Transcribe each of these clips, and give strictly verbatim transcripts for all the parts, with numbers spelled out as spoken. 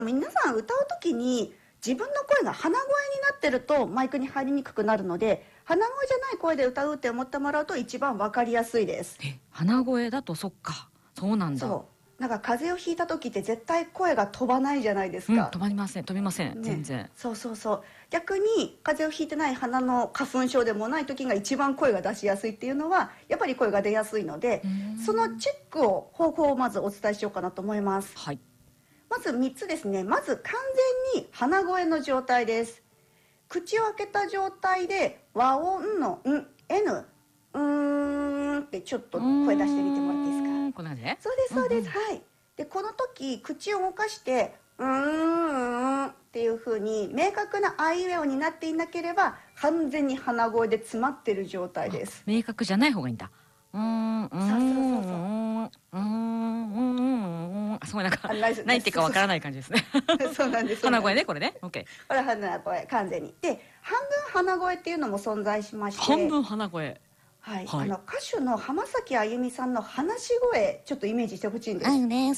皆さん歌う時に自分の声が鼻声になってるとマイクに入りにくくなるので、鼻声じゃない声で歌うって思ってもらうと一番わかりやすいです。 え、鼻声だとそっか、そうなんだ。 そうなんか風邪をひいた時って絶対声が飛ばないじゃないですうん、 か。 止まりません、飛びません、 ね、 全然。 そうそうそう。逆に風邪をひいてない鼻の花粉症でもない時が一番声が出しやすいっていうのはやっぱり声が出やすいので、そのチェックを方法をまずお伝えしようかなと思います。 はい。 まずみっつですね。まず完全に鼻声の状態です。口を開けた状態で和音のん N うーんってちょっと声出してみてもらっていいですか。 こんな感じね。 そうですそうです、 うんうん、 はい。でこの時口を動かしてうーんっていう風に明確なあいうえおになっていなければ完全に鼻声で詰まってる状態です。 明確じゃない方がいいんだ。うーん、うーん、 そうそうそうそう。 うーん、うーん、うーん、あ、すごいなんか何言ってるかわからない感じですね。 そうなんです。 鼻声ね、これね。オッケー。 これ鼻声完全に。で半分鼻声っていうのも存在しまして。 半分鼻声。 はい、はい、あの歌手の浜崎あゆみさんの話し声ちょっとイメージしてほしいんです。 あゆです。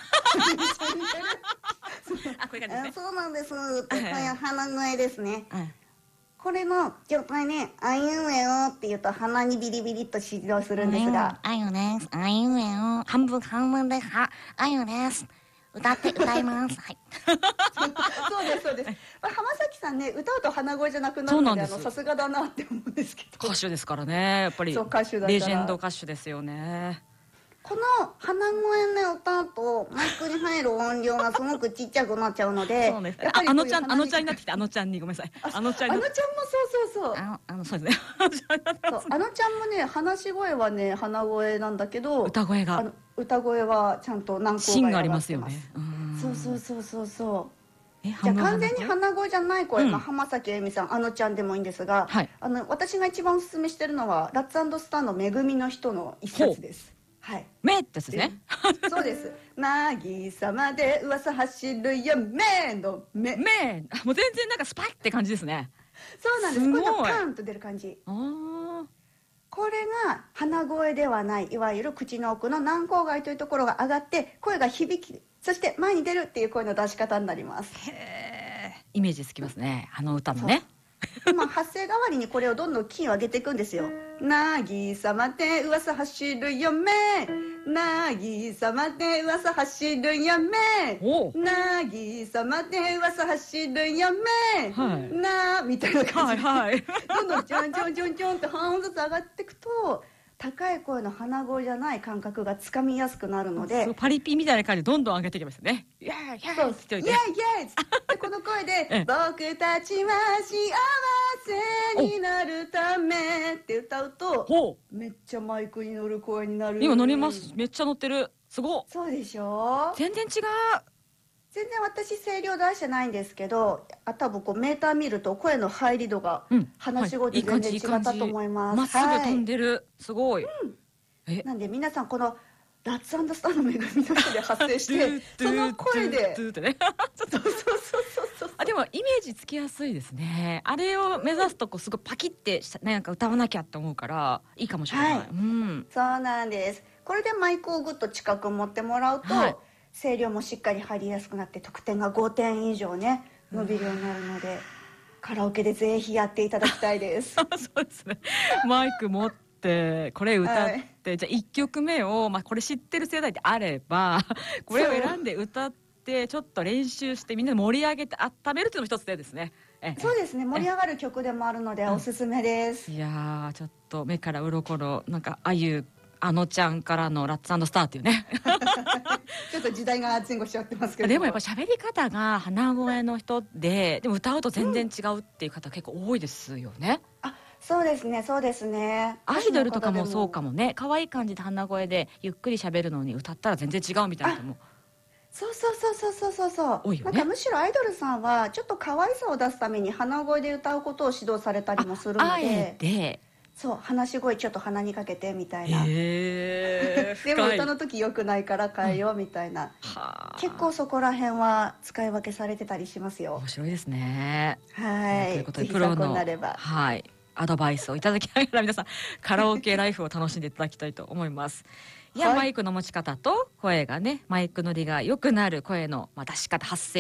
あ、こういう感じですね。 そうなんです。これ鼻声ですね。 うん、 これの状態ね、あいうえおって言うと鼻にビリビリっと指導するんですが、 あゆです。あいうえお。半分半分です。あゆです。歌って歌います。はい。 そうですそうです。浜崎さんね、歌うと鼻声じゃなくなるので、あのさすがだなって思うんですけど。 歌手ですからね、やっぱり。 そう歌手だから。 レジェンド歌手ですよね。 この鼻声ね歌うとマイクに入る音量がすごくちっちゃくなっちゃうので、 そうです。あ、あのちゃん、あのちゃんになってきて、あのちゃんにごめんなさい。 あのちゃん、あのちゃんもそうそうそう。 あ、あのそうですね。 そうあのちゃんもね、話し声はね鼻声なんだけど、 歌声が、 あの歌声はちゃんと軟膏芯がありが上がってます。 ますよね。 そうそうそうそうそう。 え、 じゃあ完全に鼻声じゃない声、まあ、浜崎あゆみさん、あのちゃんでもいいんですが、 はい、 あの私が一番おすすめしてるのはラッツ&スターの「めぐみの人」の一節です。はい。 めってやつですね。 そうです。渚まで噂走るよめのめ。 め、もう全然なんかスパイって感じですね。 そうなんです。これがパーンと出る感じ。 ああ。 これが鼻声ではない、いわゆる口の奥の軟口蓋というところが上がって声が響き、そして前に出るっていう声の出し方になります。 へえ、イメージつきますね、あの歌のね。 まあ発声代わりにこれをどんどんキーを上げていくんですよ。渚まで噂走るよめ、渚まで噂走るよめ、渚まで噂走るよめ、はい、なみたいな感じで、はいはい、どんどんジョンジョンジョンジョンって半音ずつ上がっていくと高い声の鼻声じゃない感覚がつかみやすくなるので、 パリピみたいな感じでどんどん上げていきますよね。イエーイイエーイって言って、イエーイイエーイってこの声で「僕たちは幸せになるため」って歌うとめっちゃマイクに乗る声になる。 今乗ります。めっちゃ乗ってる。すごい。 そうでしょ。 全然違う。 全然私声量出してないんですけど、あ、多分こうメーター見ると声の入り度が話し声で全然違ったと思います。 まっすぐ飛んでる。すごい。 え、なんで皆さんこのラッツ&スターのめぐみの人で発声してその声でそうそうそうそう。 あ、でもイメージつきやすいですね。あれを目指すとこうすごいパキってなんか歌わなきゃって思うからいいかもしれない。うん、 そうなんです。これでマイクをぐっと近く持ってもらうと、はい、声量もしっかり入りやすくなって得点がごてん以上ね伸びるようになるので、カラオケでぜひやっていただきたいです。 そうですね。マイク持ってこれ歌って、はい、じゃあいっきょくめを、まあ、これ知ってる世代であればこれを選んで歌ってちょっと練習してみんなで盛り上げて温めるっていうのも一つでですね。 そうですね。盛り上がる曲でもあるのでおすすめです。 いやー、ちょっと目から鱗のなんかあゆあのちゃんからのラッツ&スターっていうねちょっと時代が前後しちゃってますけど、 でもやっぱ喋り方が鼻声の人ででも歌うと全然違うっていう方結構多いですよね。 うん、あ、そうですね、そうですね。 アイドルとかもそうかもね。可愛い感じで鼻声でゆっくり喋るのに歌ったら全然違うみたいな人も。 そうそうそうそうそうそうそう。多いよね。なんかむしろアイドルさんはちょっと可愛さを出すために鼻声で歌うことを指導されたりもするので。あえて。そう、話し声ちょっと鼻にかけてみたいな。でも歌の時良くないから変えようみたいな、うん、結構そこら辺は使い分けされてたりしますよ。 面白いですね。 はい。 ということでプロのはいアドバイスをいただきながら皆さんカラオケライフを楽しんでいただきたいと思います。 いや、 はいマイクの持ち方と声がね、マイク乗りが良くなる声の、まあ、出し方、発声